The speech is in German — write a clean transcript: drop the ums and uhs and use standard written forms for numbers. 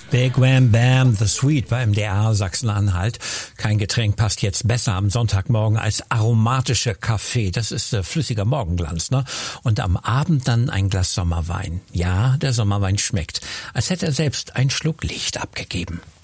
Big Wham Bam, The Sweet bei MDR Sachsen-Anhalt. Kein Getränk passt jetzt besser am Sonntagmorgen als aromatischer Kaffee. Das ist flüssiger Morgenglanz, ne? Und am Abend dann ein Glas Sommerwein. Ja, der Sommerwein schmeckt, als hätte er selbst einen Schluck Licht abgegeben.